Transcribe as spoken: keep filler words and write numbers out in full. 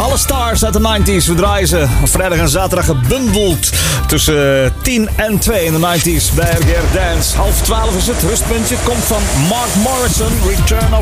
Alle stars uit de nineties. We draaien ze vrijdag en zaterdag gebundeld tussen tien en twee in de nineties bij R G R Dance. Half twaalf is het rustpuntje. Komt van Mark Morrison, Return of